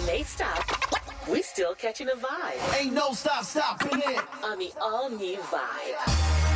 When they stop, we're still catching a vibe. Ain't no stopping it. On the all-new Vibe.